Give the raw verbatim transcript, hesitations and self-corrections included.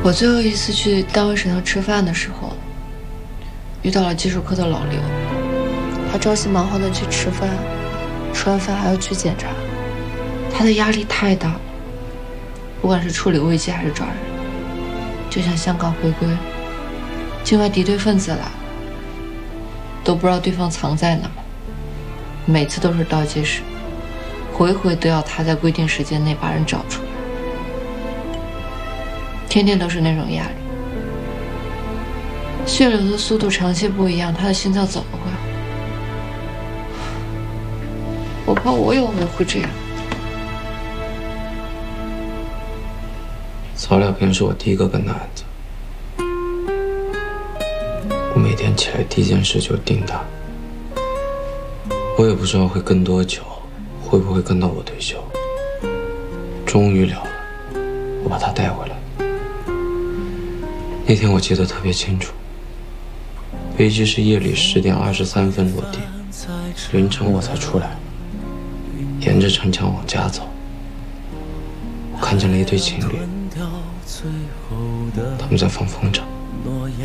我最后一次去单位食堂吃饭的时候，遇到了技术科的老刘，他朝夕忙活的去吃饭，吃完饭还要去检查，他的压力太大了。不管是处理危机还是抓人，就像香港回归，境外敌对分子来了，都不知道对方藏在哪儿，每次都是倒计时，回回都要他在规定时间内把人找出来，天天都是那种压力。血流的速度长期不一样，他的心脏怎么会好？我怕我有回会这样。 曹了平是我第一个跟的案子，我每天起来第一件事就盯他。我也不知道会跟多久，会不会跟到我退休。终于了了，我把他带回来。那天我记得特别清楚，飞机是夜里十点二十三分落地，凌晨我才出来，沿着城墙往家走。我看见了一对情侣，他们在放风筝，